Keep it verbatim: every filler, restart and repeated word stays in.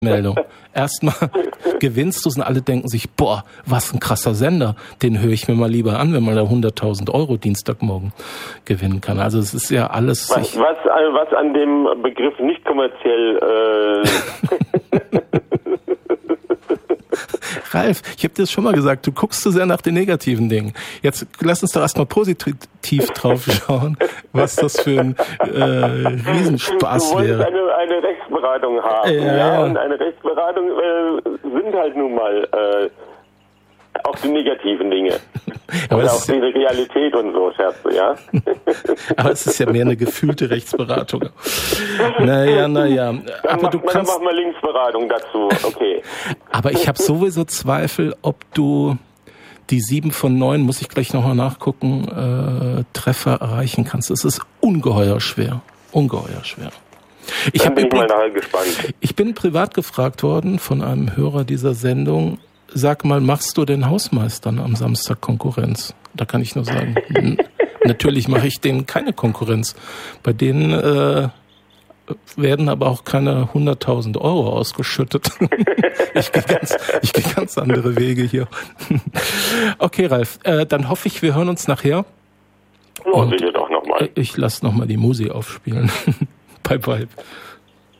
Meldung. Erstmal gewinnst du es und alle denken sich, boah, was ein krasser Sender. Den höre ich mir mal lieber an, wenn man da hunderttausend Euro Dienstagmorgen gewinnen kann. Also es ist ja alles... Was, was, was an dem Begriff nicht kommerziell... Äh Ralf, ich habe dir das schon mal gesagt, du guckst zu sehr nach den negativen Dingen. Jetzt lass uns doch erstmal positiv drauf schauen, was das für ein äh, Riesenspaß wäre. Du wolltest eine, eine Rechtsberatung haben, ja, ja, und eine Rechtsberatung äh, sind halt nun mal äh, auch die negativen Dinge. Aber oder auch ja, diese Realität und so, Scherze, ja? Aber es ist ja mehr eine gefühlte Rechtsberatung. Naja, naja. Aber du kannst... Dann machen wir Linksberatung dazu, okay. Aber ich habe sowieso Zweifel, ob du die sieben von neun, muss ich gleich nochmal nachgucken, äh, Treffer erreichen kannst. Es ist ungeheuer schwer. Ungeheuer schwer. Ich Dann bin ich mal übrigens, nachher gespannt. Ich bin privat gefragt worden von einem Hörer dieser Sendung, sag mal, machst du den Hausmeistern am Samstag Konkurrenz? Da kann ich nur sagen, n- natürlich mache ich denen keine Konkurrenz. Bei denen äh, werden aber auch keine hunderttausend Euro ausgeschüttet. ich gehe ganz, ich gehe ganz andere Wege hier. Okay, Ralf, äh, dann hoffe ich, wir hören uns nachher. Ja, sicher doch nochmal. Ich lasse nochmal die Musi aufspielen. Bye, bye.